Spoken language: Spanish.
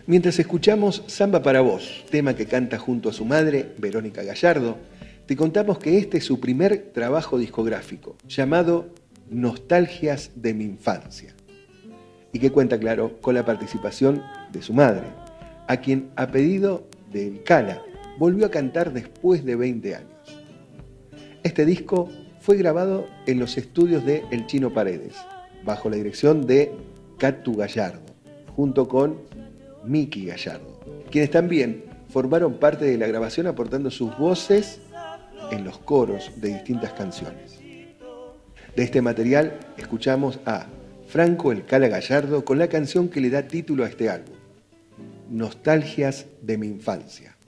Mientras escuchamos Samba para vos, tema que canta junto a su madre, Verónica Gallardo, te contamos que este es su primer trabajo discográfico, llamado Nostalgias de mi infancia, y que cuenta, claro, con la participación de su madre, a quien, a pedido de El Cala, volvió a cantar después de 20 años. Este disco fue grabado en los estudios de El Chino Paredes, bajo la dirección de Catu Gallardo, junto con Miki Gallardo, quienes también formaron parte de la grabación aportando sus voces en los coros de distintas canciones. De este material escuchamos a Franco El Cala Gallardo con la canción que le da título a este álbum, Nostalgias de mi infancia.